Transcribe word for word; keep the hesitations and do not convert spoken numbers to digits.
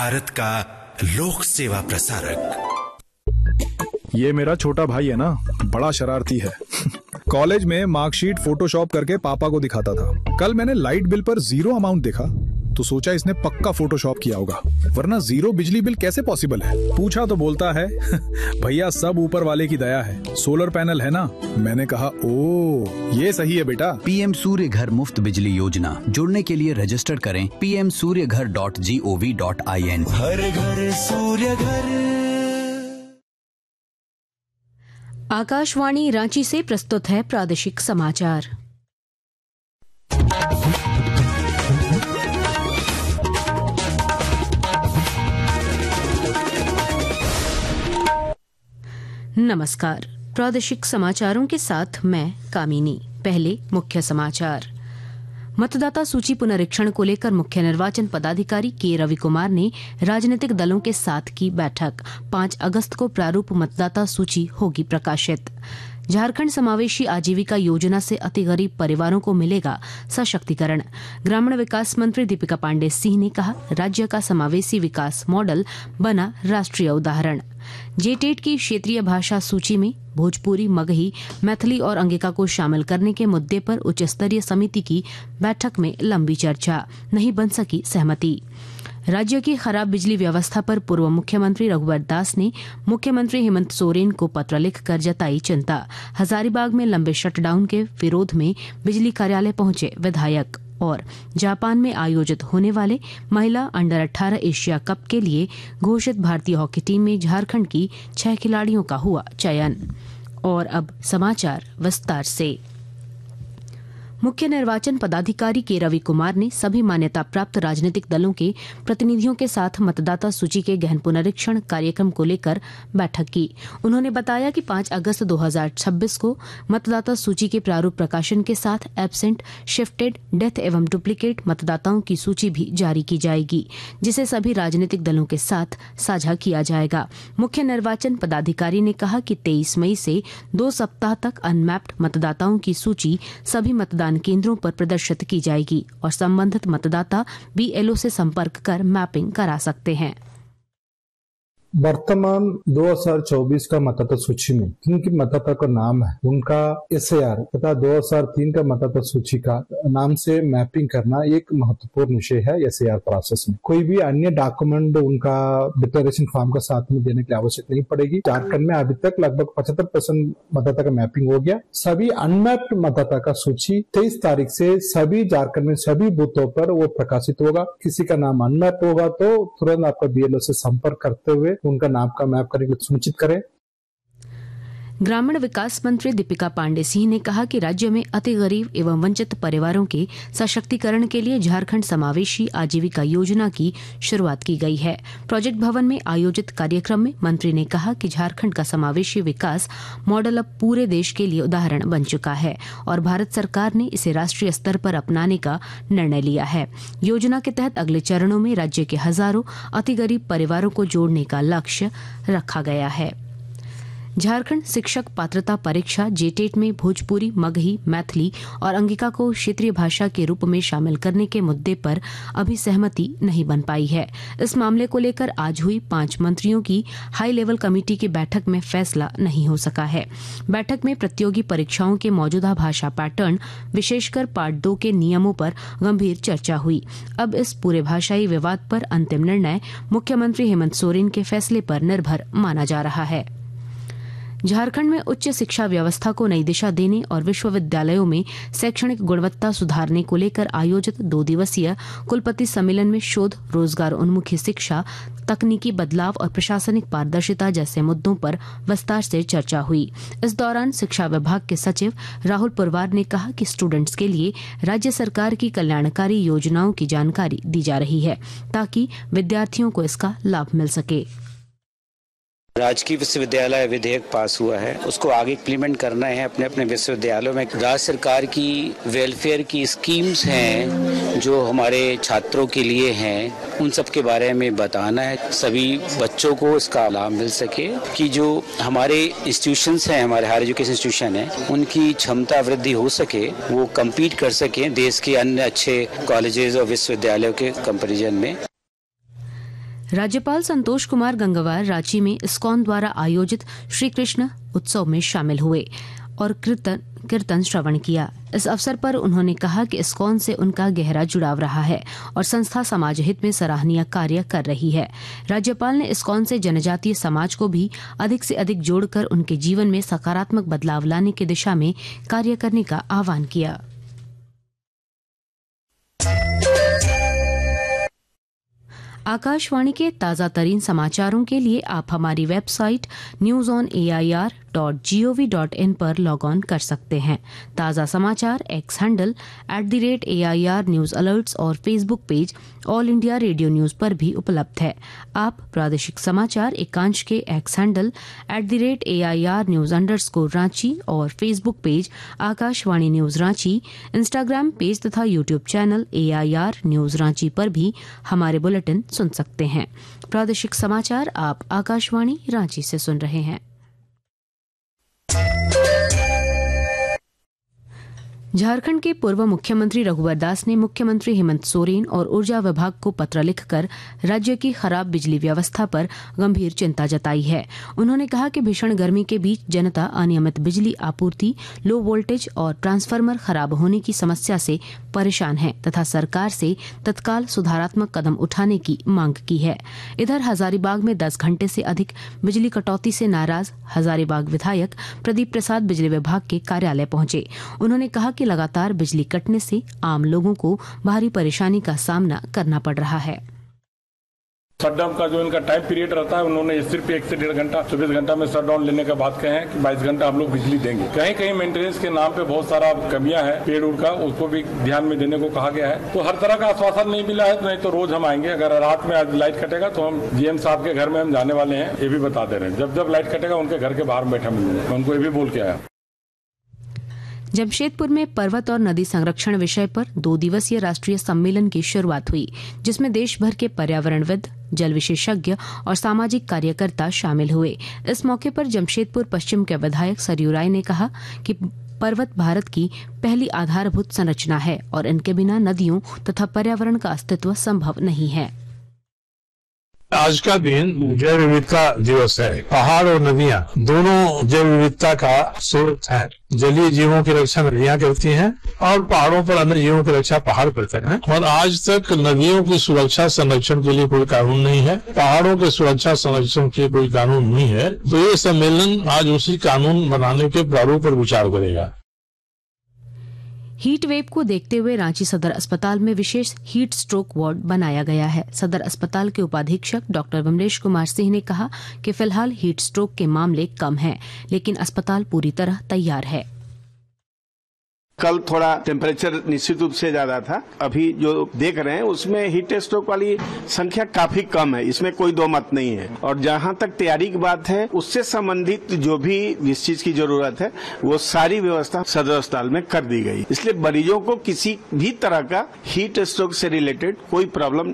भारत का लोक सेवा प्रसारक। ये मेरा छोटा भाई है ना, बड़ा शरारती है। कॉलेज में मार्कशीट फोटोशॉप करके पापा को दिखाता था। कल मैंने लाइट बिल पर जीरो अमाउंट देखा तो सोचा इसने पक्का फोटोशॉप किया होगा, वरना जीरो बिजली बिल कैसे पॉसिबल है। पूछा तो बोलता है भैया सब ऊपर वाले की दया है, सोलर पैनल है ना। मैंने कहा ओ ये सही है बेटा। पीएम सूर्य घर मुफ्त बिजली योजना, जुड़ने के लिए रजिस्टर करें पी एम सूर्य घर dot G O V dot I N. हर घर सूर्य घर। आकाशवाणी रांची से प्रस्तुत है प्रादेशिक समाचार। नमस्कार, प्रादेशिक समाचारों के साथ मैं कामिनी। पहले मुख्य समाचार। मतदाता सूची पुनरीक्षण को लेकर मुख्य निर्वाचन पदाधिकारी के रवि कुमार ने राजनीतिक दलों के साथ की बैठक। पाँच अगस्त को प्रारूप मतदाता सूची होगी प्रकाशित। झारखंड समावेशी आजीविका योजना से अति गरीब परिवारों को मिलेगा सशक्तिकरण। ग्रामीण विकास मंत्री दीपिका पांडे सिंह ने कहा, राज्य का समावेशी विकास मॉडल बना राष्ट्रीय उदाहरण। जेटेट की क्षेत्रीय भाषा सूची में भोजपुरी, मगही, मैथिली और अंगिका को शामिल करने के मुद्दे पर उच्च स्तरीय समिति की बैठक में लंबी चर्चा, नहीं बन सकी सहमति। राज्य की खराब बिजली व्यवस्था पर पूर्व मुख्यमंत्री रघुवर दास ने मुख्यमंत्री हेमंत सोरेन को पत्र लिखकर जताई चिंता। हजारीबाग में लंबे शटडाउन के विरोध में बिजली कार्यालय पहुंचे विधायक। और जापान में आयोजित होने वाले महिला अंडर अठारह एशिया कप के लिए घोषित भारतीय हॉकी टीम में झारखंड की छह खिलाड़ियों का हुआ चयन। और अब समाचार विस्तार से। मुख्य निर्वाचन पदाधिकारी के रवि कुमार ने सभी मान्यता प्राप्त राजनीतिक दलों के प्रतिनिधियों के साथ मतदाता सूची के गहन पुनरीक्षण कार्यक्रम को लेकर बैठक की। उन्होंने बताया कि पाँच अगस्त दो हज़ार छब्बीस को मतदाता सूची के प्रारूप प्रकाशन के साथ एब्सेंट, शिफ्टेड, डेथ एवं डुप्लीकेट मतदाताओं की सूची भी जारी की जाएगी, जिसे सभी राजनीतिक दलों के साथ साझा किया जाएगा। मुख्य निर्वाचन पदाधिकारी ने कहा कि तेईस मई से दो सप्ताह तक अनमैप्ड मतदाताओं की सूची सभी मतदान केंद्रों पर प्रदर्शित की जाएगी और संबंधित मतदाता बी एल ओ से संपर्क कर मैपिंग करा सकते हैं। वर्तमान दो हज़ार चौबीस का मतदाता सूची में जिनकी मतदाता का नाम है उनका एस ए आर तथा दो हज़ार तीन का मतदाता सूची का नाम से मैपिंग करना एक महत्वपूर्ण विषय है एस ए आर प्रोसेस में। कोई भी अन्य डॉक्यूमेंट उनका डिक्लेरेशन फॉर्म का साथ में देने की आवश्यकता नहीं पड़ेगी। झारखंड में अभी तक लगभग पचहत्तर परसेंट मतदाता का मैपिंग हो गया। सभी अनमैप्ड मतदाता का सूची तेईस तारीख से सभी झारखंड में सभी बूथों पर वो प्रकाशित होगा। किसी का नाम अनमैप्ड होगा तो तुरंत आपका बी एल ओ से संपर्क करते हुए उनका नाम का मैप करके सुनिश्चित करें। ग्रामीण विकास मंत्री दीपिका पांडे सिंह ने कहा कि राज्य में अति गरीब एवं वंचित परिवारों के सशक्तिकरण के लिए झारखंड समावेशी आजीविका योजना की शुरुआत की गई है। प्रोजेक्ट भवन में आयोजित कार्यक्रम में मंत्री ने कहा कि झारखंड का समावेशी विकास मॉडल अब पूरे देश के लिए उदाहरण बन चुका है और भारत सरकार ने इसे राष्ट्रीय स्तर पर अपनाने का निर्णय लिया है। योजना के तहत अगले चरणों में राज्य के हजारों अति गरीब परिवारों को जोड़ने का लक्ष्य रखा गया है। झारखंड शिक्षक पात्रता परीक्षा जेटेट में भोजपुरी, मगही, मैथिली और अंगिका को क्षेत्रीय भाषा के रूप में शामिल करने के मुद्दे पर अभी सहमति नहीं बन पाई है। इस मामले को लेकर आज हुई पांच मंत्रियों की हाई लेवल कमेटी की बैठक में फैसला नहीं हो सका है। बैठक में प्रतियोगी परीक्षाओं के मौजूदा भाषा पैटर्न, विशेषकर पार्ट दो के नियमों पर गंभीर चर्चा हुई। अब इस पूरे भाषाई विवाद पर अंतिम निर्णय मुख्यमंत्री हेमंत सोरेन के फैसले पर निर्भर माना जा रहा है। झारखंड में उच्च शिक्षा व्यवस्था को नई दिशा देने और विश्वविद्यालयों में शैक्षणिक गुणवत्ता सुधारने को लेकर आयोजित दो दिवसीय कुलपति सम्मेलन में शोध, रोजगार उन्मुखी शिक्षा, तकनीकी बदलाव और प्रशासनिक पारदर्शिता जैसे मुद्दों पर विस्तार से चर्चा हुई। इस दौरान शिक्षा विभाग के सचिव राहुल पुरवार ने कहा कि स्टूडेंट्स के लिए राज्य सरकार की कल्याणकारी योजनाओं की जानकारी दी जा रही है ताकि विद्यार्थियों को इसका लाभ मिल सके। राजकीय विश्वविद्यालय विधेयक पास हुआ है, उसको आगे इम्प्लीमेंट करना है अपने अपने विश्वविद्यालयों में। राज्य सरकार की वेलफेयर की स्कीम्स हैं जो हमारे छात्रों के लिए हैं, उन सब के बारे में बताना है, सभी बच्चों को इसका लाभ मिल सके कि जो हमारे इंस्टीट्यूशंस हैं, हमारे हायर एजुकेशन इंस्टीट्यूशन हैं, उनकी क्षमता वृद्धि हो सके, वो कम्पीट कर सकें देश के अन्य अच्छे कॉलेजेस और विश्वविद्यालयों के कंपैरिजन में। राज्यपाल संतोष कुमार गंगवार रांची में इस्कॉन द्वारा आयोजित श्री कृष्ण उत्सव में शामिल हुए और कीर्तन कीर्तन श्रवण किया। इस अवसर पर उन्होंने कहा कि इस्कॉन से उनका गहरा जुड़ाव रहा है और संस्था समाज हित में सराहनीय कार्य कर रही है। राज्यपाल ने इस्कॉन से जनजातीय समाज को भी अधिक से अधिक जोड़कर उनके जीवन में सकारात्मक बदलाव लाने की दिशा में कार्य करने का आह्वान किया। आकाशवाणी के ताजा तरीन समाचारों के लिए आप हमारी website news on A I R dot G O V dot in पर लॉग ऑन कर सकते हैं। ताज़ा समाचार x handle at the rate A I R news alerts और Facebook page all India radio news पर भी उपलब्ध है। आप प्रादेशिक समाचार एकांश के x handle at the rate A I R news underscore Ranchi और Facebook page Akashvani news Ranchi, Instagram page तथा YouTube channel A I R news Ranchi पर भी हमारे बुलेटिन सुन सकते हैं। प्रादेशिक समाचार आप आकाशवाणी रांची से सुन रहे हैं। झारखंड के पूर्व मुख्यमंत्री रघुवर दास ने मुख्यमंत्री हेमंत सोरेन और ऊर्जा विभाग को पत्र लिखकर राज्य की खराब बिजली व्यवस्था पर गंभीर चिंता जताई है। उन्होंने कहा कि भीषण गर्मी के बीच जनता अनियमित बिजली आपूर्ति, लो वोल्टेज और ट्रांसफार्मर खराब होने की समस्या से परेशान है तथा सरकार से तत्काल सुधारात्मक कदम उठाने की मांग की है। इधर हजारीबाग में दस घंटे से अधिक बिजली कटौती से नाराज हजारीबाग विधायक प्रदीप प्रसाद बिजली विभाग के कार्यालय पहुंचे। उन्होंने कहा कि लगातार बिजली कटने से आम लोगों को भारी परेशानी का सामना करना पड़ रहा है। शटडाउन का जो इनका टाइम पीरियड रहता है, उन्होंने सिर्फ एक से डेढ़ घंटा चौबीस घंटा में शटडाउन लेने का बात कहे हैं कि बाईस घंटा हम लोग बिजली देंगे। कहीं कहीं मेंटेनेंस के नाम पे बहुत सारा कमियां है पेड़ उड़ का, उसको भी ध्यान में देने को कहा गया है। तो हर तरह का आश्वासन नहीं मिला है, नहीं तो रोज हम आएंगे। अगर रात में आज लाइट कटेगा तो हम जीएम साहब के घर में हम जाने वाले हैं, ये भी बता दे रहे हैं। जब जब लाइट कटेगा उनके घर के बाहर बैठा मिलूंगा, मैं उनको ये भी बोल के आया। जमशेदपुर में पर्वत और नदी संरक्षण विषय पर दो दिवसीय राष्ट्रीय सम्मेलन की शुरुआत हुई, जिसमें देश भर के पर्यावरणविद, जल विशेषज्ञ और सामाजिक कार्यकर्ता शामिल हुए। इस मौके पर जमशेदपुर पश्चिम के विधायक सरयू राय ने कहा कि पर्वत भारत की पहली आधारभूत संरचना है और इनके बिना नदियों तथा पर्यावरण का अस्तित्व संभव नहीं है। आज का दिन जैव विविधता दिवस है। पहाड़ और नदियाँ दोनों जैव विविधता का स्रोत है। जलीय जीवों की रक्षा नदियाँ करती हैं और पहाड़ों पर अन्य जीवों की रक्षा पहाड़ करते हैं। और आज तक नदियों की सुरक्षा संरक्षण के लिए कोई कानून नहीं है, पहाड़ों के सुरक्षा संरक्षण के लिए कोई कानून नहीं है। तो ये सम्मेलन आज उसी कानून बनाने के प्रारूप पर विचार करेगा। हीट वेव को देखते हुए रांची सदर अस्पताल में विशेष हीट स्ट्रोक वार्ड बनाया गया है। सदर अस्पताल के उपाधीक्षक डॉक्टर विमलेश कुमार सिंह ने कहा कि फिलहाल हीट स्ट्रोक के मामले कम हैं, लेकिन अस्पताल पूरी तरह तैयार है। कल थोड़ा टेम्परेचर निश्चित रूप से ज्यादा था, अभी जो देख रहे हैं उसमें हीट स्ट्रोक वाली संख्या काफी कम है, इसमें कोई दो मत नहीं है। और जहां तक तैयारी की बात है, उससे संबंधित जो भी जिस चीज की जरूरत है वो सारी व्यवस्था सदर अस्पताल में कर दी गई। इसलिए मरीजों को किसी भी तरह का हीट स्ट्रोक से रिलेटेड कोई प्रॉब्लम